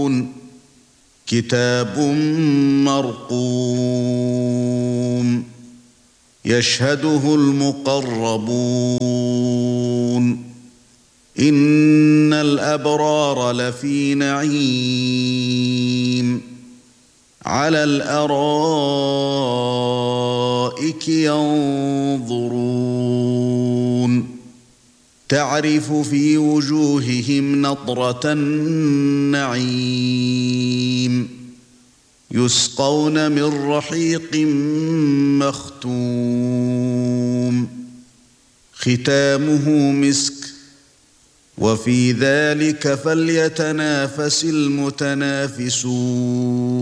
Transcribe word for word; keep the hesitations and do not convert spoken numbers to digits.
كتاب مرقوم يشهده المقربون إن الأبرار لفي نعيم على الأرائك ينظرون تعرف في وجوههم نضرة النعيم يسقون من رحيق مختوم ختامه مسك وفي ذلك فليتنافس المتنافسون